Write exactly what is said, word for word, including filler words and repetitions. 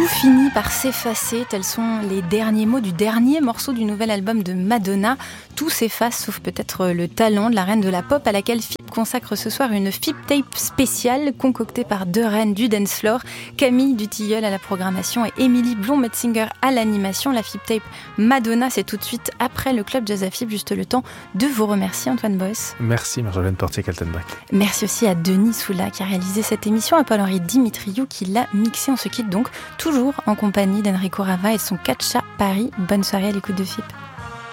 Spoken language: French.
finit par s'effacer, tels sont les derniers mots du dernier morceau du nouvel album de Madonna. Tout s'efface, sauf peut-être le talent de la reine de la pop à laquelle F I P consacre ce soir une F I P Tape spéciale concoctée par deux reines du dance floor, Camille Dutilleul à la programmation et Émilie Blond-Metzinger à l'animation. La F I P Tape Madonna, c'est tout de suite après le Club Jazz à F I P, juste le temps de vous remercier Antoine Boes. Merci Marjolaine Portier-Kaltenbach. Merci aussi à Denis Soula qui a réalisé cette émission, à Paul-Henri Dimitriou qui l'a mixé. On se quitte donc toujours en compagnie d'Enrico Rava et son Catcha Paris. Bonne soirée à l'écoute de F I P.